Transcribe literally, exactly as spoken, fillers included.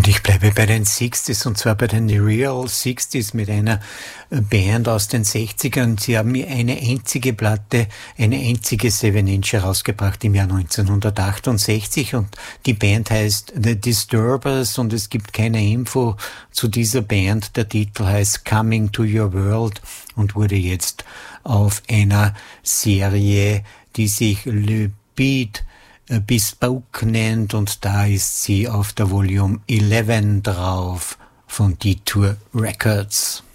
Und ich bleibe bei den Sixties, und zwar bei den Real Sixties mit einer Band aus den sechzigern. Sie haben eine einzige Platte, eine einzige Seven Inch herausgebracht im Jahr neunzehnhundertachtundsechzig, und die Band heißt The Disturbers, und es gibt keine Info zu dieser Band. Der Titel heißt Coming to Your World und wurde jetzt auf einer Serie, die sich Le Beat Bespoke nennt, und da ist sie auf der Volume elf drauf von Detour Records.